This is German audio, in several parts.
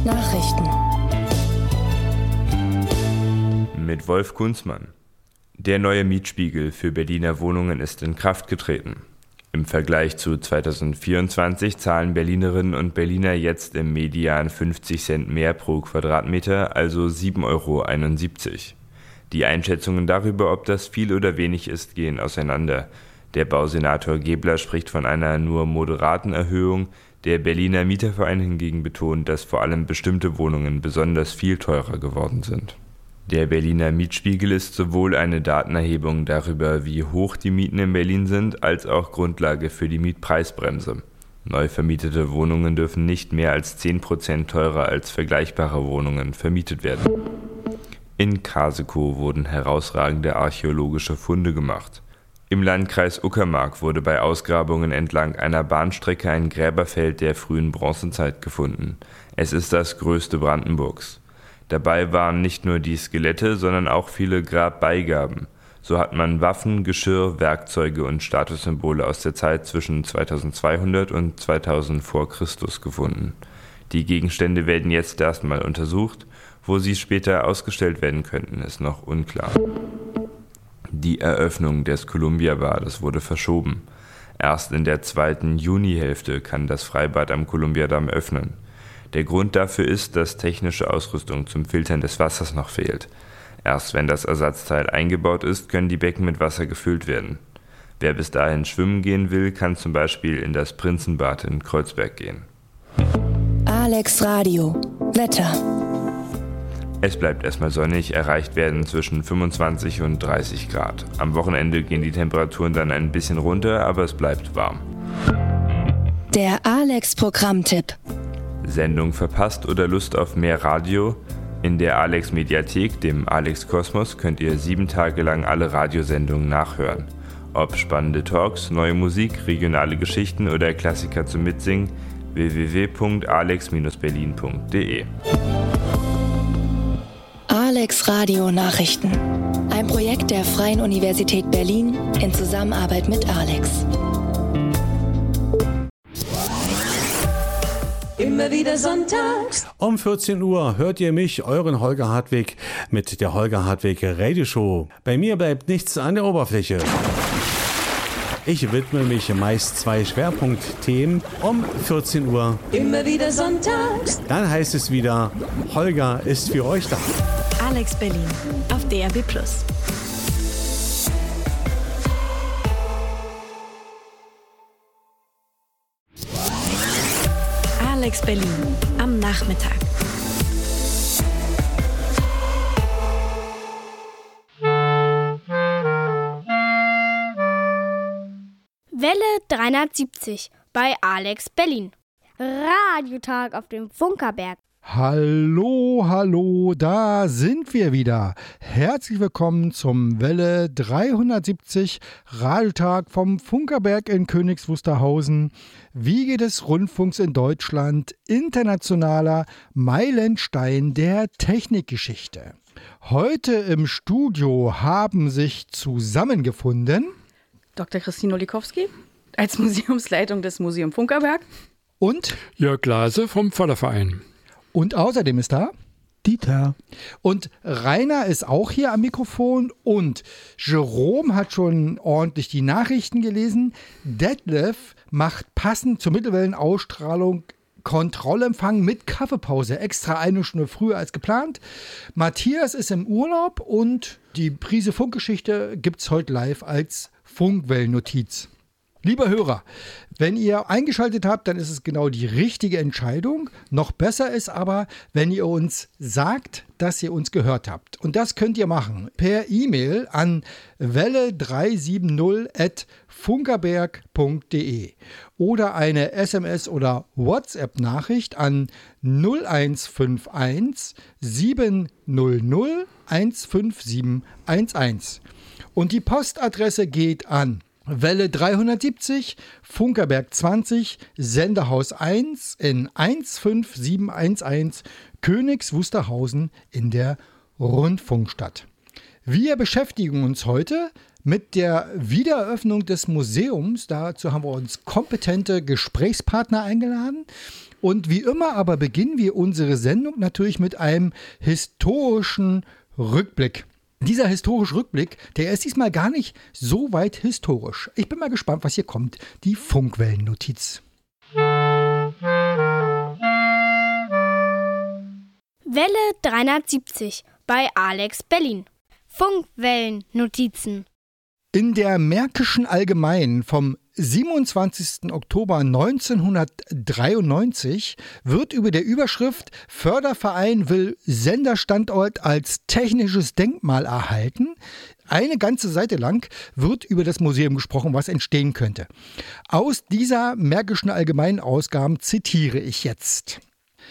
Nachrichten. Mit Wolf Kunzmann. Der neue Mietspiegel für Berliner Wohnungen ist in Kraft getreten. Im Vergleich zu 2024 zahlen Berlinerinnen und Berliner jetzt im Median 50 Cent mehr pro Quadratmeter, also 7,71 €. Die Einschätzungen darüber, ob das viel oder wenig ist, gehen auseinander. Der Bausenator Gebler spricht von einer nur moderaten Erhöhung. Der Berliner Mieterverein hingegen betont, dass vor allem bestimmte Wohnungen besonders viel teurer geworden sind. Der Berliner Mietspiegel ist sowohl eine Datenerhebung darüber, wie hoch die Mieten in Berlin sind, als auch Grundlage für die Mietpreisbremse. Neu vermietete Wohnungen dürfen nicht mehr als 10% teurer als vergleichbare Wohnungen vermietet werden. In Kasekow wurden herausragende archäologische Funde gemacht. Im Landkreis Uckermark wurde bei Ausgrabungen entlang einer Bahnstrecke ein Gräberfeld der frühen Bronzezeit gefunden. Es ist das größte Brandenburgs. Dabei waren nicht nur die Skelette, sondern auch viele Grabbeigaben. So hat man Waffen, Geschirr, Werkzeuge und Statussymbole aus der Zeit zwischen 2200 und 2000 vor Christus gefunden. Die Gegenstände werden jetzt erstmal untersucht. Wo sie später ausgestellt werden könnten, ist noch unklar. Die Eröffnung des Columbiabades wurde verschoben. Erst in der 2. Junihälfte kann das Freibad am Columbiadamm öffnen. Der Grund dafür ist, dass technische Ausrüstung zum Filtern des Wassers noch fehlt. Erst wenn das Ersatzteil eingebaut ist, können die Becken mit Wasser gefüllt werden. Wer bis dahin schwimmen gehen will, kann zum Beispiel in das Prinzenbad in Kreuzberg gehen. Alex Radio. Wetter. Es bleibt erstmal sonnig, erreicht werden zwischen 25 und 30 Grad. Am Wochenende gehen die Temperaturen dann ein bisschen runter, aber es bleibt warm. Der Alex-Programmtipp. Sendung verpasst oder Lust auf mehr Radio? In der Alex Mediathek, dem Alex Kosmos, könnt ihr 7 Tage lang alle Radiosendungen nachhören. Ob spannende Talks, neue Musik, regionale Geschichten oder Klassiker zum Mitsingen, www.alex-berlin.de. Alex Radio Nachrichten. Ein Projekt der Freien Universität Berlin in Zusammenarbeit mit Alex. Immer wieder sonntags. Um 14 Uhr hört ihr mich, euren Holger Hartwig, mit der Holger Hartwig Radioshow. Bei mir bleibt nichts an der Oberfläche. Ich widme mich meist 2 Schwerpunktthemen um 14 Uhr. Immer wieder sonntags. Dann heißt es wieder, Holger ist für euch da. Alex Berlin auf DRB+. Alex Berlin am Nachmittag. Welle 370 bei Alex Berlin. Radiotag auf dem Funkerberg. Hallo, da sind wir wieder. Herzlich willkommen zum Welle 370 Radiotag vom Funkerberg in Königs Wusterhausen. Wiege des Rundfunks in Deutschland, internationaler Meilenstein der Technikgeschichte. Heute im Studio haben sich zusammengefunden Dr. Christine Olikowski als Museumsleitung des Museum Funkerberg und Jörg Glase vom Förderverein. Und außerdem ist da Dieter. Und Rainer ist auch hier am Mikrofon und Jerome hat schon ordentlich die Nachrichten gelesen. Detlef macht passend zur Mittelwellenausstrahlung Kontrollempfang mit Kaffeepause, extra 1 Stunde früher als geplant. Matthias ist im Urlaub und die Prise Funkgeschichte gibt es heute live als Funkwellennotiz. Lieber Hörer, wenn ihr eingeschaltet habt, dann ist es genau die richtige Entscheidung. Noch besser ist aber, wenn ihr uns sagt, dass ihr uns gehört habt. Und das könnt ihr machen per E-Mail an welle370@funkerberg.de oder eine SMS oder WhatsApp-Nachricht an 0151 700 15711. Und die Postadresse geht an Welle 370, Funkerberg 20, Sendehaus 1 in 15711, Königs Wusterhausen in der Rundfunkstadt. Wir beschäftigen uns heute mit der Wiedereröffnung des Museums. Dazu haben wir uns kompetente Gesprächspartner eingeladen. Und wie immer aber beginnen wir unsere Sendung natürlich mit einem historischen Rückblick. Dieser historische Rückblick, der ist diesmal gar nicht so weit historisch. Ich bin mal gespannt, was hier kommt. Die Funkwellennotiz. Welle 370 bei Alex Berlin. Funkwellennotizen. In der Märkischen Allgemeinen vom 27. Oktober 1993 wird über der Überschrift Förderverein will Senderstandort als technisches Denkmal erhalten. Eine ganze Seite lang wird über das Museum gesprochen, was entstehen könnte. Aus dieser Märkischen Allgemeinen Ausgabe zitiere ich jetzt.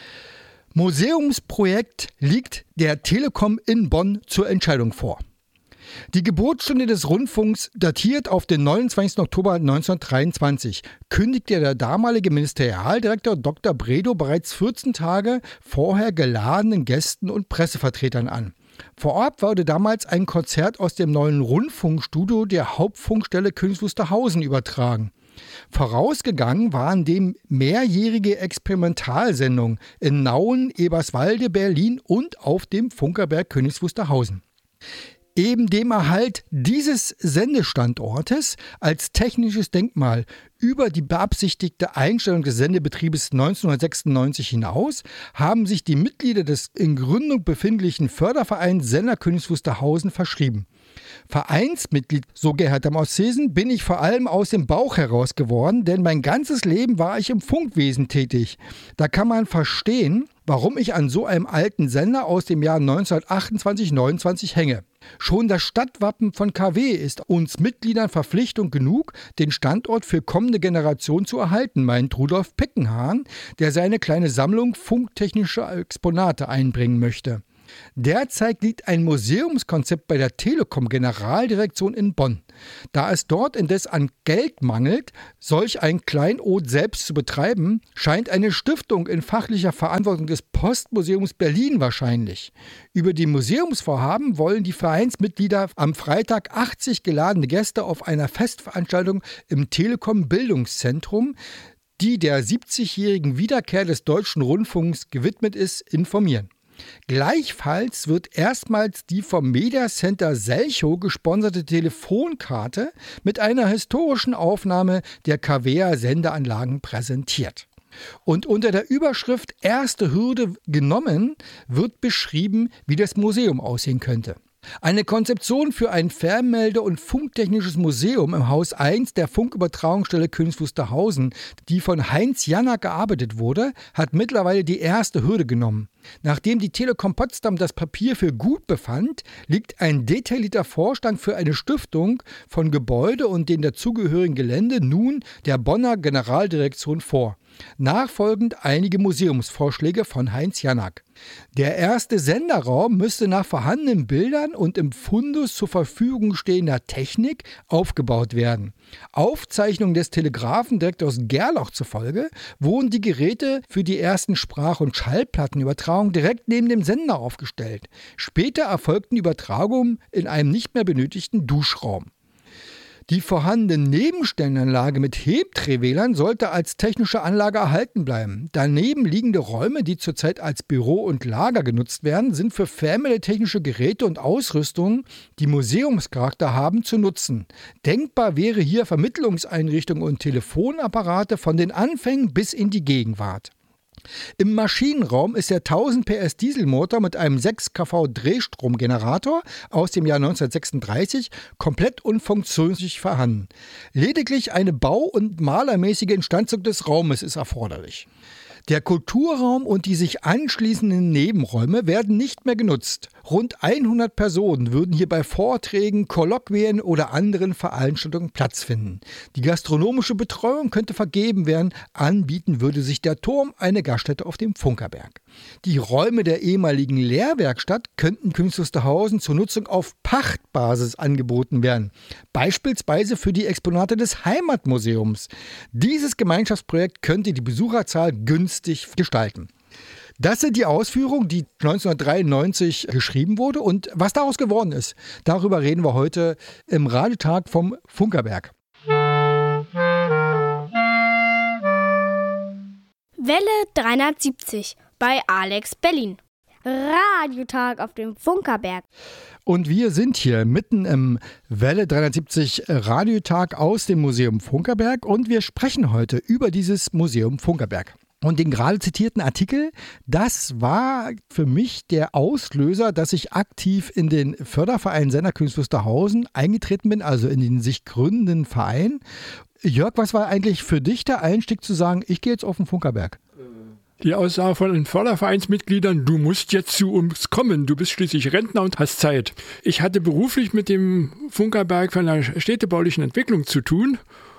Museumsprojekt liegt der Telekom in Bonn zur Entscheidung vor. Die Geburtsstunde des Rundfunks datiert auf den 29. Oktober 1923, kündigte der damalige Ministerialdirektor Dr. Bredow bereits 14 Tage vorher geladenen Gästen und Pressevertretern an. Vor Ort wurde damals ein Konzert aus dem neuen Rundfunkstudio der Hauptfunkstelle Königs Wusterhausen übertragen. Vorausgegangen waren dem mehrjährige Experimentalsendungen in Nauen, Eberswalde, Berlin und auf dem Funkerberg Königs Wusterhausen. Eben dem Erhalt dieses Sendestandortes als technisches Denkmal über die beabsichtigte Einstellung des Sendebetriebes 1996 hinaus haben sich die Mitglieder des in Gründung befindlichen Fördervereins Sender Königs Wusterhausen verschrieben. Vereinsmitglied, so Gerhard Damm-Ostesen, bin ich vor allem aus dem Bauch heraus geworden, denn mein ganzes Leben war ich im Funkwesen tätig. Da kann man verstehen, warum ich an so einem alten Sender aus dem Jahr 1928-29 hänge. Schon das Stadtwappen von KW ist uns Mitgliedern Verpflichtung genug, den Standort für kommende Generationen zu erhalten, meint Rudolf Peckenhahn, der seine kleine Sammlung funktechnischer Exponate einbringen möchte. Derzeit liegt ein Museumskonzept bei der Telekom Generaldirektion in Bonn. Da es dort indes an Geld mangelt, solch ein Kleinod selbst zu betreiben, scheint eine Stiftung in fachlicher Verantwortung des Postmuseums Berlin wahrscheinlich. Über die Museumsvorhaben wollen die Vereinsmitglieder am Freitag 80 geladene Gäste auf einer Festveranstaltung im Telekom Bildungszentrum, die der 70-jährigen Wiederkehr des Deutschen Rundfunks gewidmet ist, informieren. Gleichfalls wird erstmals die vom Media Center Selchow gesponserte Telefonkarte mit einer historischen Aufnahme der KWer Sendeanlagen präsentiert. Und unter der Überschrift Erste Hürde genommen wird beschrieben, wie das Museum aussehen könnte. Eine Konzeption für ein Fernmelde- und funktechnisches Museum im Haus 1 der Funkübertragungsstelle Königs Wusterhausen, die von Heinz Janak gearbeitet wurde, hat mittlerweile die erste Hürde genommen. Nachdem die Telekom Potsdam das Papier für gut befand, liegt ein detaillierter Vorschlag für eine Stiftung von Gebäude und dem dazugehörigen Gelände nun der Bonner Generaldirektion vor. Nachfolgend einige Museumsvorschläge von Heinz Janak. Der erste Senderraum müsste nach vorhandenen Bildern und im Fundus zur Verfügung stehender Technik aufgebaut werden. Aufzeichnungen des Telegrafendirektors Gerloch zufolge wurden die Geräte für die ersten Sprach- und Schallplattenübertragungen direkt neben dem Sender aufgestellt. Später erfolgten Übertragungen in einem nicht mehr benötigten Duschraum. Die vorhandene Nebenstellenanlage mit Hebdrehwählern sollte als technische Anlage erhalten bleiben. Daneben liegende Räume, die zurzeit als Büro und Lager genutzt werden, sind für fernmeldetechnische Geräte und Ausrüstungen, die Museumscharakter haben, zu nutzen. Denkbar wäre hier Vermittlungseinrichtungen und Telefonapparate von den Anfängen bis in die Gegenwart. Im Maschinenraum ist der 1000 PS Dieselmotor mit einem 6 kV Drehstromgenerator aus dem Jahr 1936 komplett unfunktionsfähig vorhanden. Lediglich eine bau- und malermäßige Instandsetzung des Raumes ist erforderlich. Der Kulturraum und die sich anschließenden Nebenräume werden nicht mehr genutzt. Rund 100 Personen würden hier bei Vorträgen, Kolloquien oder anderen Veranstaltungen Platz finden. Die gastronomische Betreuung könnte vergeben werden, anbieten würde sich der Turm, eine Gaststätte auf dem Funkerberg. Die Räume der ehemaligen Lehrwerkstatt könnten Königs Wusterhausen zur Nutzung auf Pachtbasis angeboten werden. Beispielsweise für die Exponate des Heimatmuseums. Dieses Gemeinschaftsprojekt könnte die Besucherzahl günstig gestalten. Das sind die Ausführungen, die 1993 geschrieben wurde, und was daraus geworden ist. Darüber reden wir heute im Radiotag vom Funkerberg. Welle 370 bei Alex Berlin. Radiotag auf dem Funkerberg. Und wir sind hier mitten im Welle 370 Radiotag aus dem Museum Funkerberg und wir sprechen heute über dieses Museum Funkerberg. Und den gerade zitierten Artikel, das war für mich der Auslöser, dass ich aktiv in den Förderverein Senderkünstler Wusterhausen eingetreten bin, also in den sich gründenden Verein. Jörg, was war eigentlich für dich der Einstieg zu sagen, ich gehe jetzt auf den Funkerberg? Die Aussage von den Fördervereinsmitgliedern, du musst jetzt zu uns kommen, du bist schließlich Rentner und hast Zeit. Ich hatte beruflich mit dem Funkerberg von der städtebaulichen Entwicklung zu tun,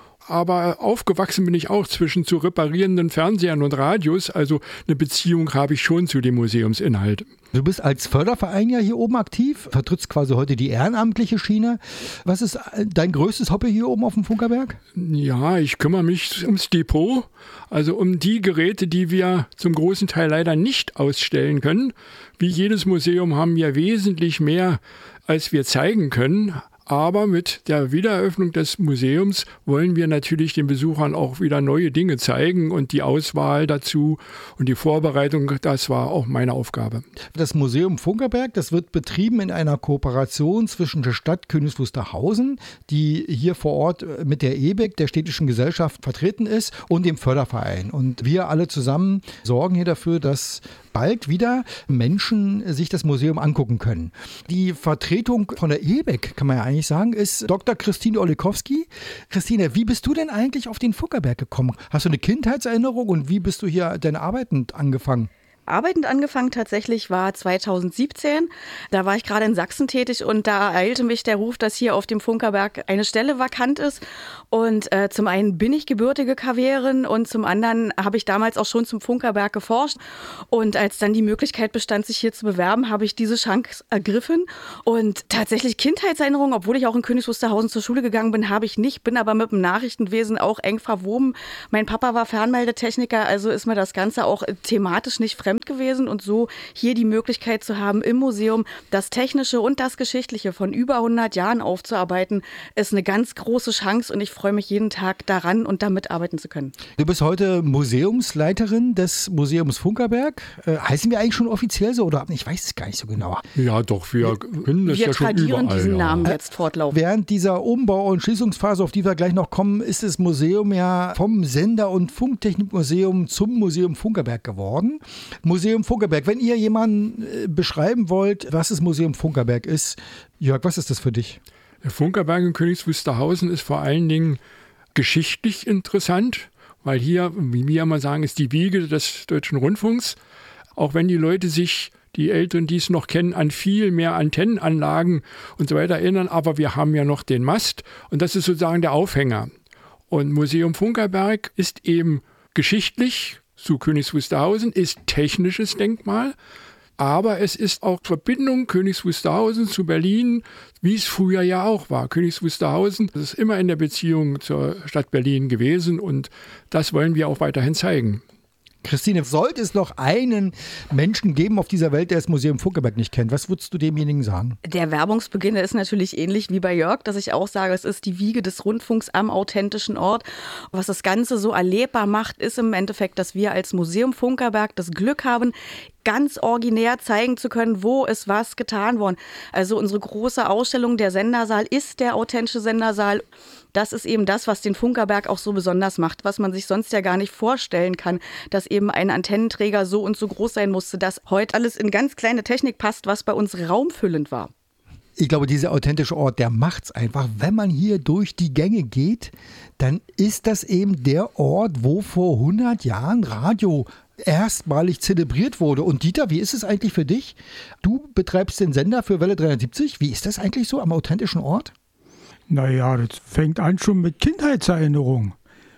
aber aufgewachsen bin ich auch zwischen zu reparierenden Fernsehern und Radios, also eine Beziehung habe ich schon zu dem Museumsinhalt. Du bist als Förderverein ja hier oben aktiv, vertrittst quasi heute die ehrenamtliche Schiene. Was ist dein größtes Hobby hier oben auf dem Funkerberg? Ja, ich kümmere mich ums Depot, also um die Geräte, die wir zum großen Teil leider nicht ausstellen können. Wie jedes Museum haben wir wesentlich mehr, als wir zeigen können. Aber mit der Wiedereröffnung des Museums wollen wir natürlich den Besuchern auch wieder neue Dinge zeigen und die Auswahl dazu und die Vorbereitung, das war auch meine Aufgabe. Das Museum Funkerberg, das wird betrieben in einer Kooperation zwischen der Stadt Königs Wusterhausen, die hier vor Ort mit der EBEC, der städtischen Gesellschaft, vertreten ist und dem Förderverein. Und wir alle zusammen sorgen hier dafür, dass bald wieder Menschen sich das Museum angucken können. Die Vertretung von der EBEC, kann man ja eigentlich sagen, ist Dr. Christine Olikowski. Christine, wie bist du denn eigentlich auf den Funkerberg gekommen? Hast du eine Kindheitserinnerung und wie bist du hier denn arbeitend angefangen? Arbeitend angefangen tatsächlich war 2017. Da war ich gerade in Sachsen tätig und da ereilte mich der Ruf, dass hier auf dem Funkerberg eine Stelle vakant ist. Und zum einen bin ich gebürtige KWerin und zum anderen habe ich damals auch schon zum Funkerberg geforscht. Und als dann die Möglichkeit bestand, sich hier zu bewerben, habe ich diese Chance ergriffen. Und tatsächlich Kindheitserinnerungen, obwohl ich auch in Königs Wusterhausen zur Schule gegangen bin, habe ich nicht, bin aber mit dem Nachrichtenwesen auch eng verwoben. Mein Papa war Fernmeldetechniker, also ist mir das Ganze auch thematisch nicht fremd gewesen und so hier die Möglichkeit zu haben, im Museum das Technische und das Geschichtliche von über 100 Jahren aufzuarbeiten, ist eine ganz große Chance und ich freue mich jeden Tag daran und damit arbeiten zu können. Du bist heute Museumsleiterin des Museums Funkerberg. Heißen wir eigentlich schon offiziell so oder? Ich weiß es gar nicht so genau. Ja doch, wir können das ja schon überall. Wir tradieren diesen Namen jetzt fortlaufend. Während dieser Umbau- und Schließungsphase, auf die wir gleich noch kommen, ist das Museum ja vom Sender- und Funktechnikmuseum zum Museum Funkerberg geworden. Museum Funkerberg, wenn ihr jemanden beschreiben wollt, was das Museum Funkerberg ist, Jörg, was ist das für dich? Der Funkerberg in Königs Wusterhausen ist vor allen Dingen geschichtlich interessant, weil hier, wie wir immer sagen, ist die Wiege des Deutschen Rundfunks. Auch wenn die Leute sich, die Älteren, die es noch kennen, an viel mehr Antennenanlagen und so weiter erinnern, aber wir haben ja noch den Mast und das ist sozusagen der Aufhänger. Und Museum Funkerberg ist eben geschichtlich zu Königs Wusterhausen, ist technisches Denkmal, aber es ist auch Verbindung Königs Wusterhausen zu Berlin, wie es früher ja auch war. Königs Wusterhausen ist immer in der Beziehung zur Stadt Berlin gewesen und das wollen wir auch weiterhin zeigen. Christine, sollte es noch einen Menschen geben auf dieser Welt, der das Museum Funkerberg nicht kennt, was würdest du demjenigen sagen? Der Werbungsbeginn ist natürlich ähnlich wie bei Jörg, dass ich auch sage, es ist die Wiege des Rundfunks am authentischen Ort. Was das Ganze so erlebbar macht, ist im Endeffekt, dass wir als Museum Funkerberg das Glück haben, ganz originär zeigen zu können, wo ist was getan worden. Also unsere große Ausstellung, der Sendersaal, ist der authentische Sendersaal. Das ist eben das, was den Funkerberg auch so besonders macht, was man sich sonst ja gar nicht vorstellen kann, dass eben ein Antennenträger so und so groß sein musste, dass heute alles in ganz kleine Technik passt, was bei uns raumfüllend war. Ich glaube, dieser authentische Ort, der macht's einfach. Wenn man hier durch die Gänge geht, dann ist das eben der Ort, wo vor 100 Jahren Radio erstmalig zelebriert wurde. Und Dieter, wie ist es eigentlich für dich? Du betreibst den Sender für Welle 370. Wie ist das eigentlich so am authentischen Ort? Naja, das fängt an schon mit Kindheitserinnerungen.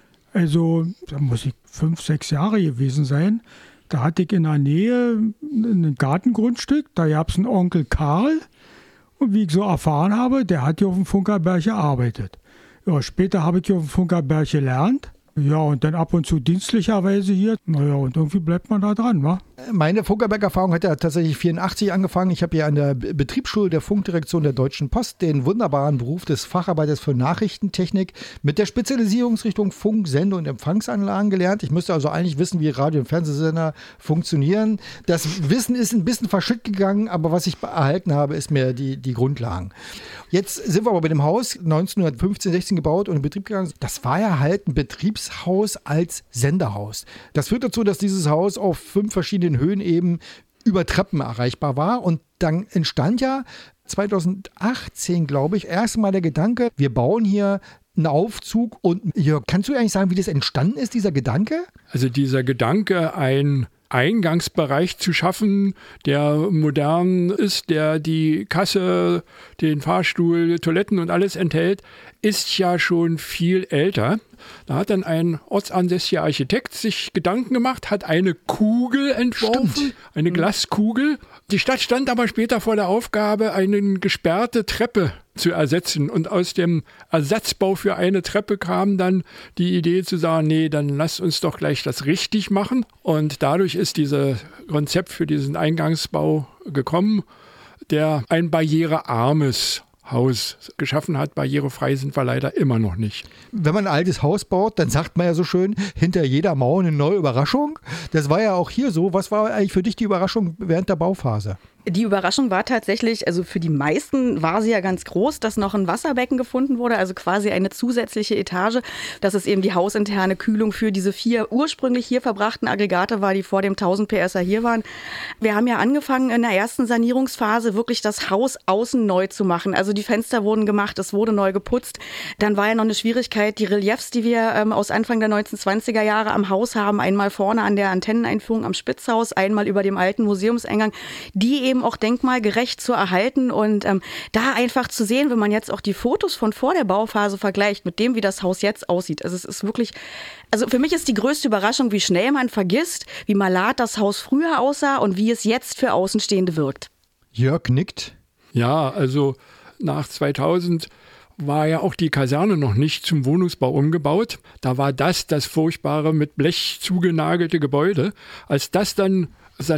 Also, da muss ich 5, 6 Jahre gewesen sein. Da hatte ich in der Nähe ein Gartengrundstück. Da gab es einen Onkel Karl. Und wie ich so erfahren habe, der hat hier auf dem Funkerberg gearbeitet. Ja, später habe ich hier auf dem Funkerberg gelernt. Ja, und dann ab und zu dienstlicherweise hier. Naja, und irgendwie bleibt man da dran, wa? Meine Funkerberg-Erfahrung hat ja tatsächlich 84 angefangen. Ich habe ja an der Betriebsschule der Funkdirektion der Deutschen Post den wunderbaren Beruf des Facharbeiters für Nachrichtentechnik mit der Spezialisierungsrichtung Funk-, Sende- und Empfangsanlagen gelernt. Ich müsste also eigentlich wissen, wie Radio- und Fernsehsender funktionieren. Das Wissen ist ein bisschen verschütt gegangen, aber was ich erhalten habe, ist mir die Grundlagen. Jetzt sind wir aber bei dem Haus 1915, 16 gebaut und in Betrieb gegangen. Das war ja halt ein Betriebshaus als Senderhaus. Das führt dazu, dass dieses Haus auf 5 verschiedenen Höhen eben über Treppen erreichbar war. Und dann entstand ja 2018, glaube ich, erstmal der Gedanke, wir bauen hier einen Aufzug. Und Jörg, kannst du eigentlich sagen, wie das entstanden ist, dieser Gedanke? Also dieser Gedanke, ein Eingangsbereich zu schaffen, der modern ist, der die Kasse, den Fahrstuhl, Toiletten und alles enthält, ist ja schon viel älter. Da hat dann ein ortsansässiger Architekt sich Gedanken gemacht, hat eine Kugel entworfen, eine Glaskugel. Die Stadt stand aber später vor der Aufgabe, eine gesperrte Treppe zu ersetzen. Und aus dem Ersatzbau für eine Treppe kam dann die Idee zu sagen, nee, dann lass uns doch gleich das richtig machen. Und dadurch ist dieses Konzept für diesen Eingangsbau gekommen, der ein barrierearmes Haus geschaffen hat. Barrierefrei sind wir leider immer noch nicht. Wenn man ein altes Haus baut, dann sagt man ja so schön, hinter jeder Mauer eine neue Überraschung. Das war ja auch hier so. Was war eigentlich für dich die Überraschung während der Bauphase? Die Überraschung war tatsächlich, also für die meisten war sie ja ganz groß, dass noch ein Wasserbecken gefunden wurde, also quasi eine zusätzliche Etage, dass es eben die hausinterne Kühlung für diese 4 ursprünglich hier verbrachten Aggregate war, die vor dem 1000 PSer hier waren. Wir haben ja angefangen in der ersten Sanierungsphase wirklich das Haus außen neu zu machen. Also die Fenster wurden gemacht, es wurde neu geputzt. Dann war ja noch eine Schwierigkeit, die Reliefs, die wir aus Anfang der 1920er Jahre am Haus haben, einmal vorne an der Antenneneinführung am Spitzhaus, einmal über dem alten Museumseingang, die eben auch denkmalgerecht zu erhalten und da einfach zu sehen, wenn man jetzt auch die Fotos von vor der Bauphase vergleicht mit dem, wie das Haus jetzt aussieht. Also es ist wirklich, also für mich ist die größte Überraschung, wie schnell man vergisst, wie malat das Haus früher aussah und wie es jetzt für Außenstehende wirkt. Jörg nickt. Ja, also nach 2000 war ja auch die Kaserne noch nicht zum Wohnungsbau umgebaut. Da war das furchtbare, mit Blech zugenagelte Gebäude. Als das dann